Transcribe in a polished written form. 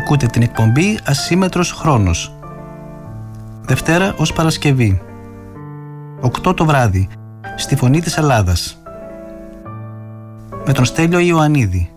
Ακούτε την εκπομπή Ασύμμετρος Χρόνος. Δευτέρα ως Παρασκευή, 8 το βράδυ, στη Φωνή της Ελλάδας. Με τον Στέλιο Ιωαννίδη.